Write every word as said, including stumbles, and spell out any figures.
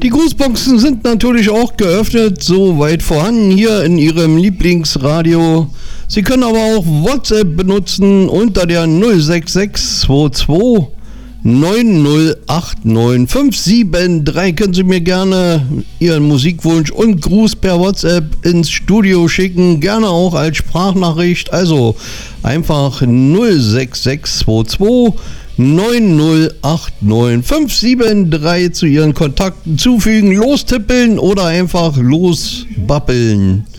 Die Grußboxen sind natürlich auch geöffnet, soweit vorhanden hier in Ihrem Lieblingsradio. Sie können aber auch WhatsApp benutzen unter der null sechs sechs zwei zwei neun null acht neun fünf sieben drei. Können Sie mir gerne Ihren Musikwunsch und Gruß per WhatsApp ins Studio schicken, gerne auch als Sprachnachricht. Also einfach null sechs sechs zwei zwei neun null acht neun fünf sieben drei zu Ihren Kontakten zufügen, lostippeln oder einfach losbappeln.